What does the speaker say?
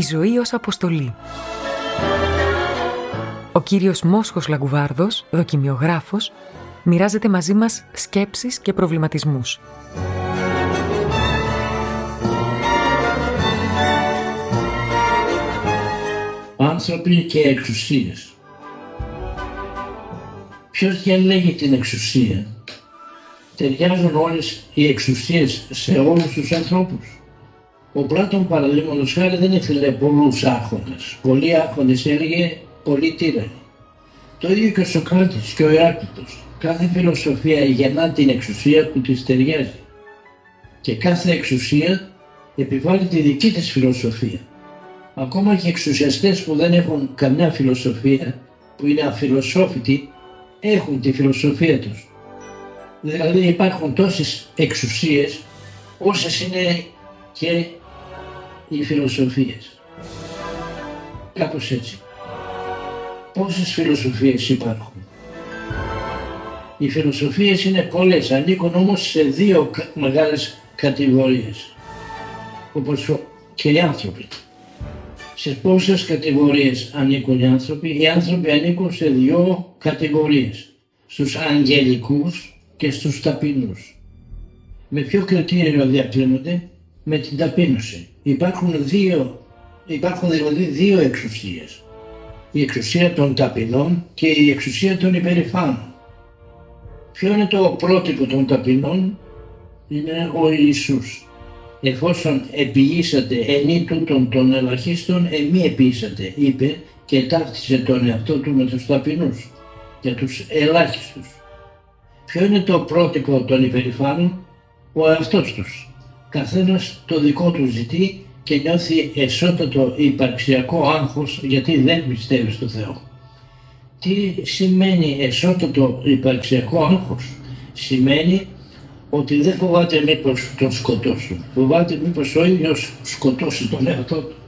Η ζωή ως αποστολή. Ο κύριος Μόσχος Λαγκουβάρδος, δοκιμιογράφος, μοιράζεται μαζί μας σκέψεις και προβληματισμούς. Άνθρωποι και εξουσίες. Ποιος διαλέγει την εξουσία? Ταιριάζουν όλες οι εξουσίες σε όλους τους ανθρώπους? Ο Πλάτων, παραδείγματος χάρη, δεν ήθελε πολλούς άρχοντες. Πολλοί άρχοντες έλεγε πολλοί τύρανοι. Το ίδιο και ο Σωκράτης και ο Ηράκλειτος. Κάθε φιλοσοφία γεννά την εξουσία που της ταιριάζει. Και κάθε εξουσία επιβάλλει τη δική της φιλοσοφία. Ακόμα και εξουσιαστές που δεν έχουν καμιά φιλοσοφία, που είναι αφιλοσόφητοι, έχουν τη φιλοσοφία τους. Δηλαδή υπάρχουν τόσες εξουσίες όσες είναι και οι φιλοσοφίες. Κάπως έτσι. Πόσες φιλοσοφίες υπάρχουν? Οι φιλοσοφίες είναι πολλές, ανήκουν όμως σε δύο μεγάλες κατηγορίες, όπως και οι άνθρωποι. Σε πόσες κατηγορίες ανήκουν οι άνθρωποι? Οι άνθρωποι ανήκουν σε δύο κατηγορίες, στους αγγελικούς και στους ταπεινούς. Με ποιο κριτήριο διακρίνονται? Με την ταπείνωση. Υπάρχουν δηλαδή δύο εξουσίες. Η εξουσία των ταπεινών και η εξουσία των υπερηφάνων. Ποιο είναι το πρότυπο των ταπεινών? Είναι ο Ιησούς. Εφόσον επιήσατε ενή τούτων των ελαχίστων, εμεί επιήσατε, είπε, και ταύτισε τον εαυτό του με τους ταπεινούς, για τους ελάχιστους. Ποιο είναι το πρότυπο των υπερηφάνων? Ο εαυτός τους. Καθένας το δικό του ζητεί και νιώθει εσώτατο υπαρξιακό άγχος γιατί δεν πιστεύει στο Θεό. Τι σημαίνει εσώτατο υπαρξιακό άγχος? Σημαίνει ότι δεν φοβάται μήπως τον σκοτώσουν. Φοβάται μήπως ο ίδιος σκοτώσει τον εαυτό του.